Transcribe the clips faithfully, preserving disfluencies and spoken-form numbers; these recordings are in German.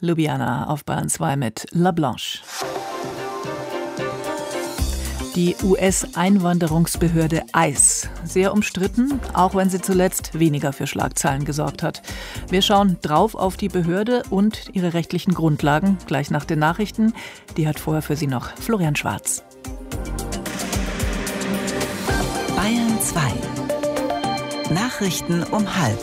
Ljubljana auf Bayern zwei mit La Blanche. Die U S-Einwanderungsbehörde I C E, sehr umstritten, auch wenn sie zuletzt weniger für Schlagzeilen gesorgt hat. Wir schauen drauf auf die Behörde und ihre rechtlichen Grundlagen, gleich nach den Nachrichten. Die hat vorher für Sie noch Florian Schwarz. Bayern zwei. Nachrichten um halb.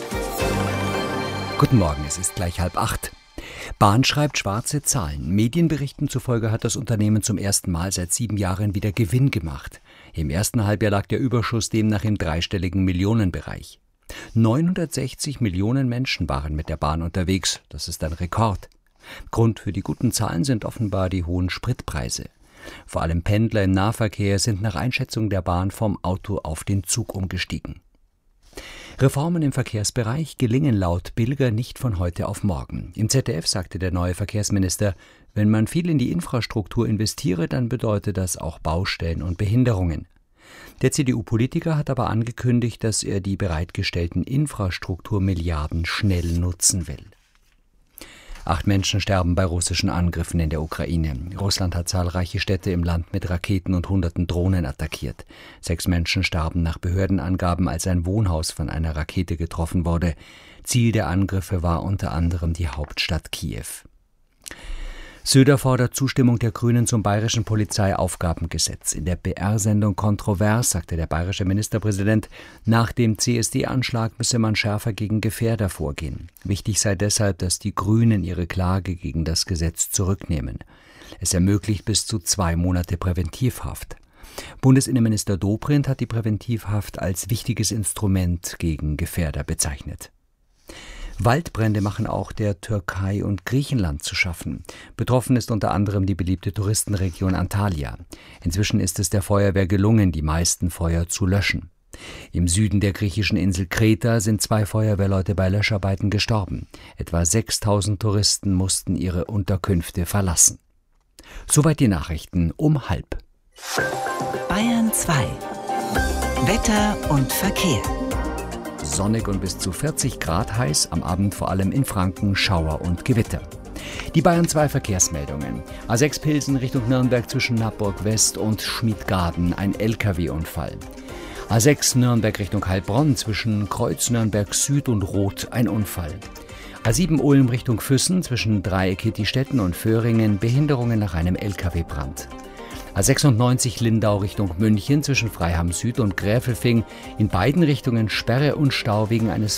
Guten Morgen, es ist gleich halb acht. Bahn schreibt schwarze Zahlen. Medienberichten zufolge hat das Unternehmen zum ersten Mal seit sieben Jahren wieder Gewinn gemacht. Im ersten Halbjahr lag der Überschuss demnach im dreistelligen Millionenbereich. neunhundertsechzig Millionen Menschen waren mit der Bahn unterwegs. Das ist ein Rekord. Grund für die guten Zahlen sind offenbar die hohen Spritpreise. Vor allem Pendler im Nahverkehr sind nach Einschätzung der Bahn vom Auto auf den Zug umgestiegen. Reformen im Verkehrsbereich gelingen laut Bilger nicht von heute auf morgen. Im Z D F sagte der neue Verkehrsminister, wenn man viel in die Infrastruktur investiere, dann bedeutet das auch Baustellen und Behinderungen. Der C D U-Politiker hat aber angekündigt, dass er die bereitgestellten Infrastrukturmilliarden schnell nutzen will. Acht Menschen sterben bei russischen Angriffen in der Ukraine. Russland hat zahlreiche Städte im Land mit Raketen und hunderten Drohnen attackiert. Sechs Menschen starben nach Behördenangaben, als ein Wohnhaus von einer Rakete getroffen wurde. Ziel der Angriffe war unter anderem die Hauptstadt Kiew. Söder fordert Zustimmung der Grünen zum bayerischen Polizeiaufgabengesetz. In der B R-Sendung Kontrovers sagte der bayerische Ministerpräsident, nach dem C S D-Anschlag müsse man schärfer gegen Gefährder vorgehen. Wichtig sei deshalb, dass die Grünen ihre Klage gegen das Gesetz zurücknehmen. Es ermöglicht bis zu zwei Monate Präventivhaft. Bundesinnenminister Dobrindt hat die Präventivhaft als wichtiges Instrument gegen Gefährder bezeichnet. Waldbrände machen auch der Türkei und Griechenland zu schaffen. Betroffen ist unter anderem die beliebte Touristenregion Antalya. Inzwischen ist es der Feuerwehr gelungen, die meisten Feuer zu löschen. Im Süden der griechischen Insel Kreta sind zwei Feuerwehrleute bei Löscharbeiten gestorben. Etwa sechstausend Touristen mussten ihre Unterkünfte verlassen. Soweit die Nachrichten um halb. Bayern zwei. Wetter und Verkehr. Sonnig und bis zu vierzig Grad heiß, am Abend vor allem in Franken Schauer und Gewitter. Die Bayern zwei Verkehrsmeldungen. A sechs Pilsen Richtung Nürnberg zwischen Nappburg West und Schmiedgarden, ein L K W-Unfall. A sechs Nürnberg Richtung Heilbronn zwischen Kreuz Nürnberg Süd und Roth, ein Unfall. A sieben Ulm Richtung Füssen zwischen Dreieck-Hittistetten und Föhringen, Behinderungen nach einem L K W-Brand. A sechsundneunzig Lindau Richtung München zwischen Freiham Süd und Gräfelfing, in beiden Richtungen Sperre und Stau wegen eines